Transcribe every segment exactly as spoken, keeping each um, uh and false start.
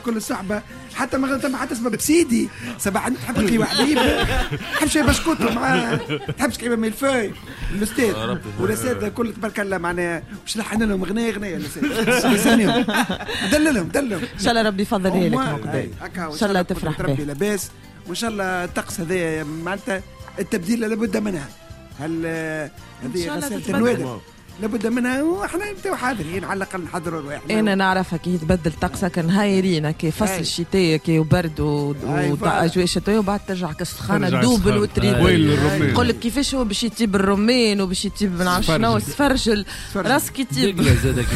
كل الصحبه حتى ما غلطت حتى سبب سيدي صباح تحب قيمه حبيب تحب شيء بسكوت معاه تحبش قيمه ميلفوي الاستاذ والاستاذ كل تبارك الله معناها باش لحن لهم اغنيه اغنيه الاستاذ دللهم دللهم ان شاء الله ربي يفضلها لك ان شاء الله تفرح به لاباس وان شاء الله الطقس هذا معناتها التبديل لابد منها. هل هذه غسالة النوادر لابد منها واحنا نبداو حاضرين على الاقل نحضروا رواحنا. انا نعرفك كي يتبدل طقسك نهايرين كي فصل الشتاء كي وبرد واجواء شتويه وبعد ترجع كالسخانه دوبل وتريد نقول لك كيفاش هو باش يطيب الرمان وباش يطيب ما نعرفش شنو السفرجل راسك يطيب زادك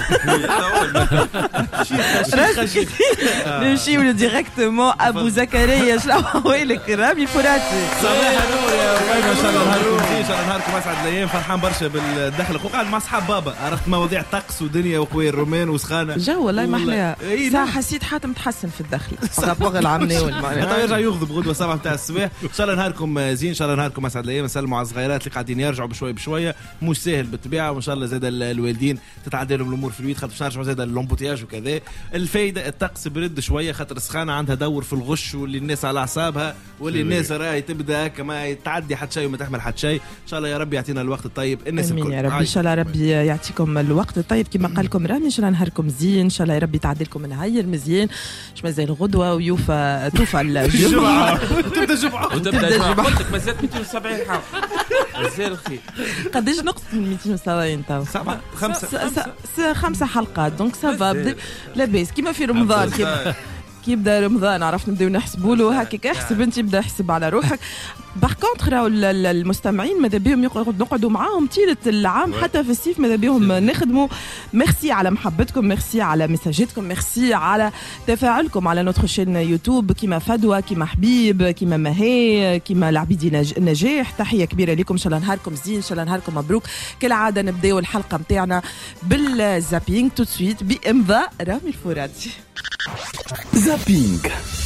راسك نمشيو ديريكتومون ابو زكريا شنو ويلك رامي فراتي صباح النور يا ربينا ان شاء الله نهاركم ان شاء الله نهاركم اسعد الايام فرحان برشا بالدخل قاعد مع اصحاب بابا عرفت مواضيع طقس ودنيا وخويا الرومان وسخانه جو والله ما احلاها ساعه حسيت حاتم تحسن في الدخل بغى العمناول معناها يرجع يغضب غدوه سبعة نتاع الصباح ان شاء الله نهاركم زين ان شاء الله نهاركم اسعد الايام نسلموا على الصغيرات اللي قاعدين يرجعوا بشويه بشويه مش سهل بالطبيعه وان شاء الله زاد الوالدين تتعدى لهم الامور في البيت خاطر باش نرجعوا زاد اللومبوتياج وكذا. الفايده الطقس برد شويه خاطر السخانه عندها دور في الغش واللي الناس على اعصابها واللي الناس راهي تبدا كما تعدي حتى شيء وما تحمل حتى شيء. ان شاء الله يا ربي يعطينا الوقت الطيب الناس الكل يا ربي ان شاء الله ربي يعطيكم الوقت الطيب كما قال لكم رامي ان شاء الله نهاركم زين ان شاء الله يا ربي تعدي لكم نهاير مزيان مش مازال غدوه ويوفى توفى الجمعه تبدا الجمعه وتبدا الجمعه قلت لك مازال مئتين وسبعين حاول مازال خير قداش نقص من مئتين وسبعين تو سبعة خمسة خمسة حلقات دونك سافا لاباس كيما في رمضان كيما كي يبدا رمضان عرفت نبداو نحسبوا له هكاك احسب انت بدا احسب على روحك. باغ كونطخ راهو المستمعين ماذا بهم نقعدوا معاهم طيله العام حتى في الصيف ماذا بهم نخدموا. ميرسي على محبتكم ميرسي على مساجاتكم ميرسي على تفاعلكم على نوتخ شين يوتيوب كيما فدوى كيما حبيب كيما مهي كيما العبيدي نجاح تحيه كبيره لكم ان شاء الله نهاركم زين ان شاء الله نهاركم مبروك. كالعاده نبداو الحلقه نتاعنا بالزابينغ تو سويت بامضاء رامي الفراتي. زابينغ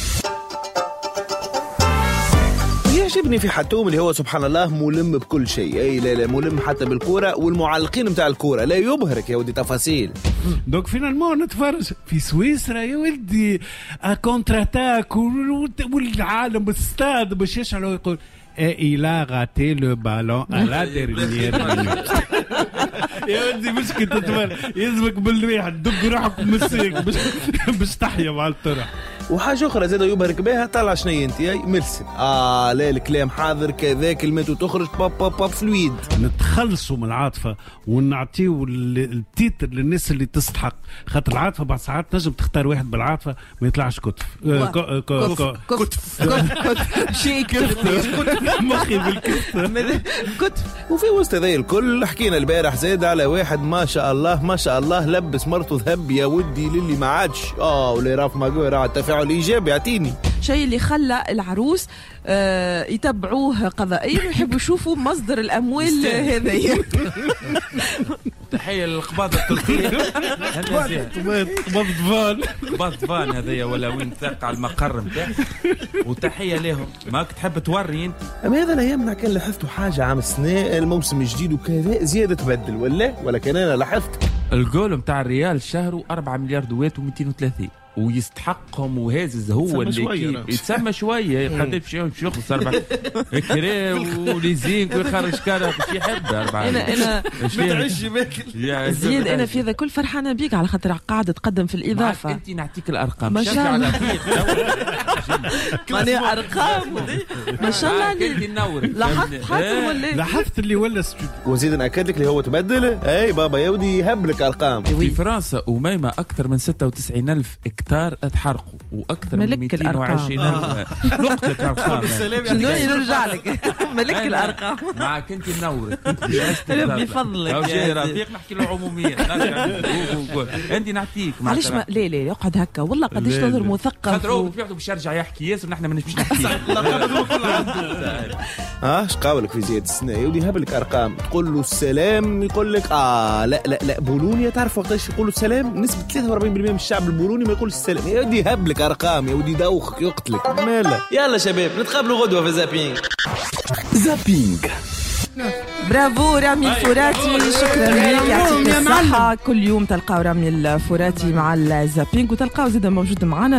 يعجبني في حتوم اللي هو سبحان الله ملم بكل شيء. اي لا لا ملم حتى بالكوره والمعلقين نتاع الكوره لا يبهرك يا ودي تفاصيل. دونك فينالمون نتفرج في سويسرا يا ودي كونتراتاك والعالم بالستاد باش يشعلوا يقول il a raté le ballon à la dernière minute. يا ودي مش كنت تتفرج يزبك بالريح تدق روحك مسيك باش باش تحيا مع الطرح. وحاجه اخرى زاد يبهرك بها طلع شنو انت اي مرسل اه لا الكلام حاضر كذا كلمته تخرج باب باب باب فلويد. نتخلصوا من العاطفه ونعطيو التيتر للناس اللي تستحق خاطر العاطفه بعض ساعات تنجم تختار واحد بالعاطفه ما يطلعش كتف كتف كتف شيء كتف مخي بالكتف كتف. وفي وسط ذي الكل حكينا البارح زاد على واحد ما شاء الله ما شاء الله لبس مرته ذهب يا ودي للي ما عادش اه ولا راف ما قوي راه التفاعل الايجابي يعطيني شيء اللي خلى العروس آه يتبعوه قضائيا ويحبوا يشوفوا مصدر الاموال هذه. تحيه للقباضه التركيه قباض فان قباض فان هذايا ولا وين ثق على المقر نتاعها وتحيه لهم ماك تحب توري انت. اما هذا الايام كان لاحظتوا حاجه عام السنه الموسم الجديد وكذا زياده تبدل ولا ولا كان انا لاحظت الجول نتاع الريال شهره أربعة مليار دوات ومئتين وثلاثين ويستحقهم وهازز هو اللي يتسمى شويه قد باش يخلص أربعة كري وليزينك ويخرج كاره باش يحب أربعة. انا انا متعش باكل زيد انا في هذا كل فرحانه بيك على خاطر قاعده تقدم في الاضافه. انت نعطيك الارقام ما شاء الله ماني ارقام ما شاء الله عليك ننور لاحظت حاجه ولا لاحظت اللي ولا وزيد ناكد لك اللي هو تبدل اي بابا يودي يهب لك ارقام. في فرنسا وميمه اكثر من ستة وتسعين ألف اكتار اتحرقوا واكثر من مئتين وعشرين ألف نقطه ارقام. شنو يرجع لك ملك الارقام معك انت منور ربي يفضلك او شيء رفيق نحكي له عموميا انت نعطيك معلش لا لا يقعد هكا والله قداش تظهر مثقف خاطر هو بيعطوا باش يرجع يحكي ياسر نحن ما نمشيش نحكي. اه اش قاولك في زياد السنه يودي يهب لك ارقام تقول له السلام يقول لك اه لا لا لا بولونيا تعرف وقتاش يقولوا السلام نسبه ثلاثة وأربعين بالمئة من الشعب البولوني ما يقول السلام يودي يهب لك ارقام يودي يدوخك يقتلك ماله. يلا شباب نتقابلوا غدوه في زابينغ. زابينغ برافو رامي الفراتي شكرا لك يعطيك الصحة. كل يوم تلقاو رامي الفراتي مع الزابينغ وتلقاو زيدا موجود معنا